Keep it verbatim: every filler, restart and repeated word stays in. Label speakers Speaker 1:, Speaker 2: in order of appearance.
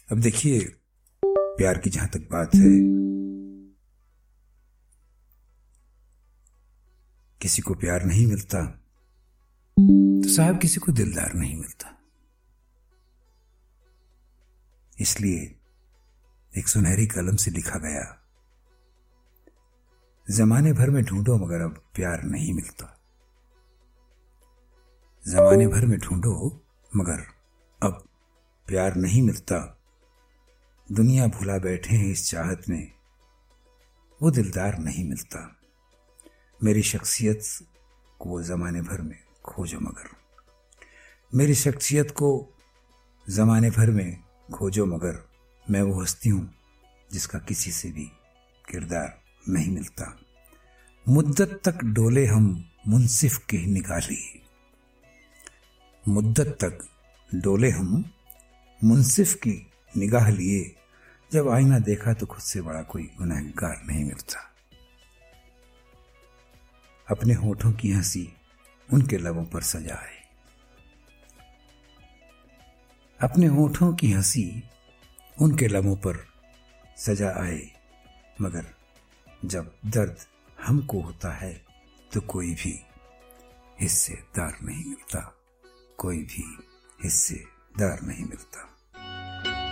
Speaker 1: अब देखिए, प्यार की जहां तक बात है, किसी को प्यार नहीं मिलता तो साहब किसी को दिलदार नहीं मिलता। इसलिए एक सुनहरी कलम से लिखा गया, जमाने भर में ढूंढो मगर अब प्यार नहीं मिलता। जमाने भर में ढूंढो मगर अब प्यार नहीं मिलता। दुनिया भुला बैठे हैं इस चाहत में, वो दिलदार नहीं मिलता। मेरी शख्सियत को जमाने भर में खोजो मगर मेरी शख्सियत को जमाने भर में खोजो मगर मैं वो हस्ती हूं जिसका किसी से भी किरदार नहीं मिलता। मुद्दत तक डोले हम मुंसिफ की निगाह लिए, मुद्दत तक डोले हम मुंसिफ की निगाह लिए। जब आईना देखा तो खुद से बड़ा कोई गुनहगार नहीं मिलता। अपने होठों की हंसी उनके लबों पर सजाए, अपने होठों की हंसी उनके लबों पर सजा आए। मगर जब दर्द हमको होता है तो कोई भी हिस्सेदार नहीं मिलता, कोई भी हिस्सेदार नहीं मिलता।